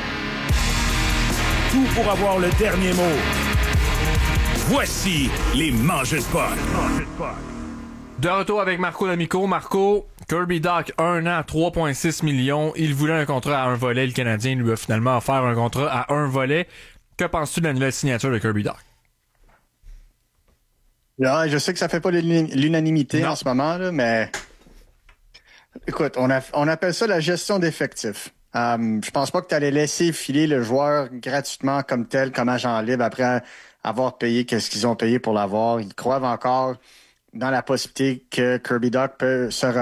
Tout pour avoir le dernier mot. Voici les mangeurs de pot. De retour avec Marco D'Amico. Marco, Kirby Dach, 1 an, 3,6 millions. Il voulait un contrat à un volet. Le Canadien lui a finalement offert un contrat à un volet. Que penses-tu de la nouvelle signature de Kirby Dach? Ouais, je sais que ça fait pas l'unanimité en ce moment, là, mais écoute, on appelle ça la gestion d'effectifs. Je pense pas que tu allais laisser filer le joueur gratuitement comme tel, comme agent libre, après avoir payé qu'est-ce qu'ils ont payé pour l'avoir. Ils croient encore dans la possibilité que Kirby Dach peut se